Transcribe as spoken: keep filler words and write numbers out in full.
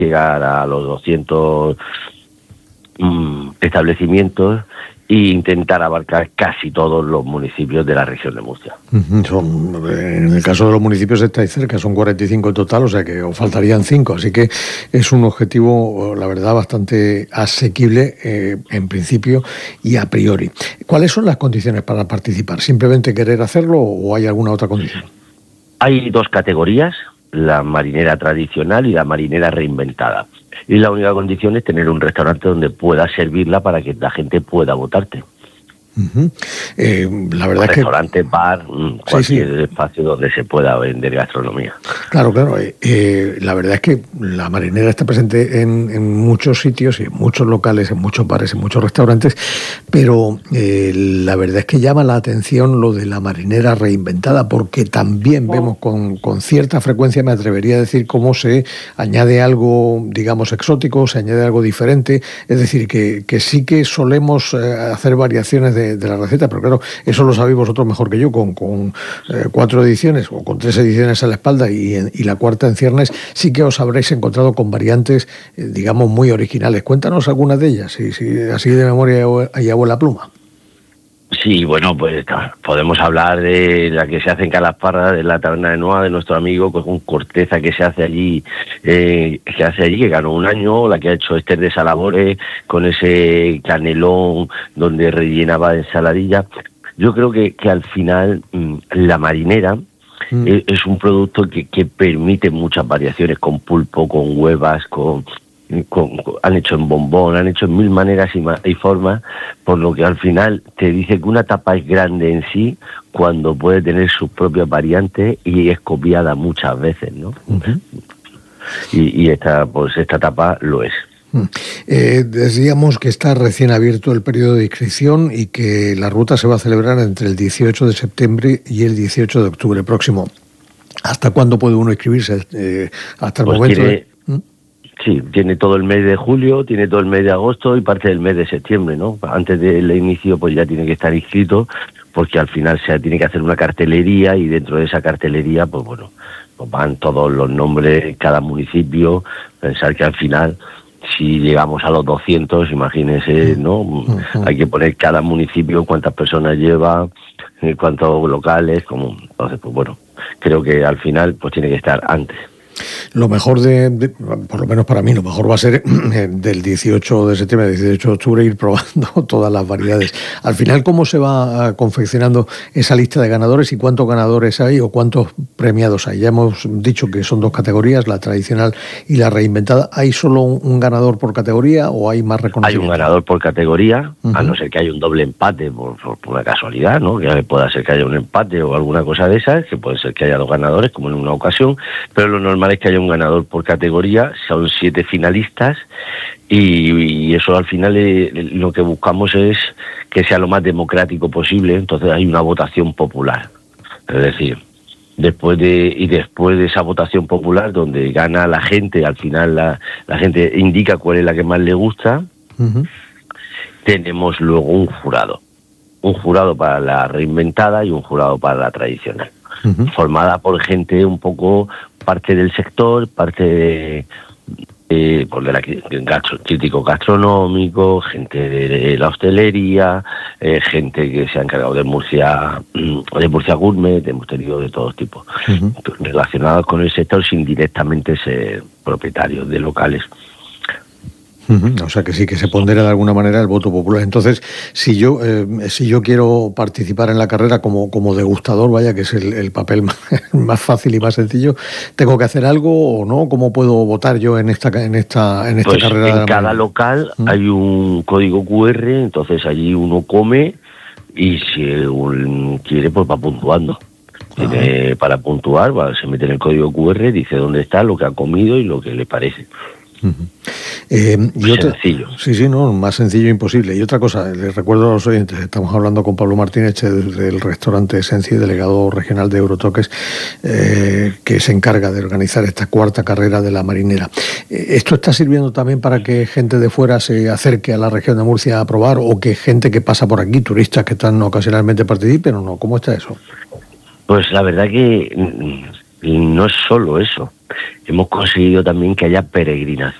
llegar a los doscientos mm, establecimientos e intentar abarcar casi todos los municipios de la región de Murcia. Son, en el caso de los municipios estáis cerca, son cuarenta y cinco en total, o sea que os faltarían cinco, así que es un objetivo, la verdad, bastante asequible eh, en principio y a priori. ¿Cuáles son las condiciones para participar? ¿Simplemente querer hacerlo o hay alguna otra condición? Hay dos categorías, la marinera tradicional y la marinera reinventada. Y la única condición es tener un restaurante donde puedas servirla para que la gente pueda votarte. Uh-huh. Eh, la verdad es que restaurante, bar, cualquier sí, sí. espacio donde se pueda vender gastronomía. Claro, claro. Eh, eh, la verdad es que la marinera está presente en, en muchos sitios y en muchos locales, en muchos bares, en muchos restaurantes, pero eh, la verdad es que llama la atención lo de la marinera reinventada, porque también oh. vemos con, con cierta frecuencia, me atrevería a decir, cómo se añade algo, digamos, exótico, se añade algo diferente, es decir, que, que sí que solemos eh, hacer variaciones de De, de la receta, pero claro, eso lo sabéis vosotros mejor que yo, con, con eh, cuatro ediciones o con tres ediciones a la espalda y, y la cuarta en ciernes, sí que os habréis encontrado con variantes, eh, digamos, muy originales. Cuéntanos algunas de ellas, si, si así de memoria hay abuela pluma. Sí, bueno, pues podemos hablar de la que se hace en Calasparra, de la taberna de Noa, de nuestro amigo con Corteza, que se hace allí, eh, que hace allí, que ganó un año, la que ha hecho Esther de Salabore, con ese canelón donde rellenaba ensaladilla. Yo creo que, que al final la marinera mm. es, es un producto que, que permite muchas variaciones, con pulpo, con huevas, con... Con, con, han hecho en bombón, han hecho en mil maneras y, ma, y formas, por lo que al final te dice que una tapa es grande en sí cuando puede tener sus propias variantes y es copiada muchas veces, ¿no? Uh-huh. Y, y esta, pues esta tapa lo es. Eh, decíamos que está recién abierto el periodo de inscripción y que la ruta se va a celebrar entre el dieciocho de septiembre y el dieciocho de octubre próximo. ¿Hasta cuándo puede uno inscribirse? Eh, hasta el pues momento... Tiene... De... Sí, tiene todo el mes de julio, tiene todo el mes de agosto y parte del mes de septiembre, ¿no? Antes del inicio pues ya tiene que estar inscrito, porque al final se tiene que hacer una cartelería y dentro de esa cartelería pues bueno, pues van todos los nombres, cada municipio, pensar que al final si llegamos a los doscientos, imagínense, ¿no? Uh-huh. Hay que poner cada municipio, cuántas personas lleva, cuántos locales, como entonces pues bueno, creo que al final pues tiene que estar antes. Lo mejor, de, de, por lo menos para mí, lo mejor va a ser del dieciocho de septiembre al dieciocho de octubre ir probando todas las variedades. Al final, ¿cómo se va confeccionando esa lista de ganadores y cuántos ganadores hay o cuántos premiados hay? Ya hemos dicho que son dos categorías, la tradicional y la reinventada. ¿Hay solo un, un ganador por categoría o hay más reconocimiento? Hay un ganador por categoría, uh-huh. a no ser que haya un doble empate por, por, por una casualidad, ¿no? Que pueda ser que haya un empate o alguna cosa de esas, que puede ser que haya dos ganadores, como en una ocasión, pero lo normal es que haya un ganador por categoría, son siete finalistas y, y eso al final eh, lo que buscamos es que sea lo más democrático posible, entonces hay una votación popular, es decir, después de y después de esa votación popular donde gana la gente, al final la, la gente indica cuál es la que más le gusta, uh-huh. tenemos luego un jurado, un jurado para la reinventada y un jurado para la tradicional. Uh-huh. Formada por gente un poco parte del sector, parte de, de, pues de la gastro, crítico gastronómico, gente de, de la hostelería, eh, gente que se ha encargado de Murcia, de Murcia Gourmet, hemos tenido de todos tipos, uh-huh. relacionados con el sector sin directamente ser propietarios de locales. O sea que sí que se pondera de alguna manera el voto popular. Entonces, si yo eh, si yo quiero participar en la carrera como, como degustador, vaya que es el, el papel más, más fácil y más sencillo, ¿tengo que hacer algo o no? ¿Cómo puedo votar yo en esta en esta en esta pues carrera? En de la cada manera? local ¿Mm? hay un código cu erre, entonces allí uno come y si uno quiere pues va puntuando. Tiene, para puntuar, va, se mete en el código cu erre, dice dónde está, lo que ha comido y lo que le parece. Uh-huh. Eh, y otra, sencillo. Sí, sí, no, más sencillo imposible. Y otra cosa, les recuerdo a los oyentes, estamos hablando con Pablo Martínez del restaurante Esencia, delegado regional de Eurotoques, eh, que se encarga de organizar esta cuarta carrera de la marinera. Eh, ¿Esto está sirviendo también para que gente de fuera se acerque a la región de Murcia a probar o que gente que pasa por aquí, turistas que están ocasionalmente participen o no? ¿Cómo está eso? Pues la verdad que no es solo eso. hemos conseguido también que haya peregrinación